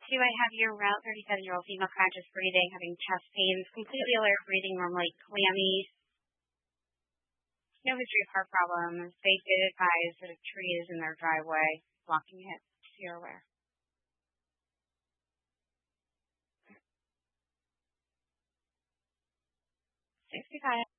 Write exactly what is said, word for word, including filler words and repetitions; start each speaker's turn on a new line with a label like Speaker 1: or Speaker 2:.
Speaker 1: Two, I have your Route thirty-seven-year-old female conscious breathing, having chest pains, completely alert, breathing normally, clammy, no history of heart problems. They did advise that a tree is in their driveway, blocking it, so you're aware. sixty-five.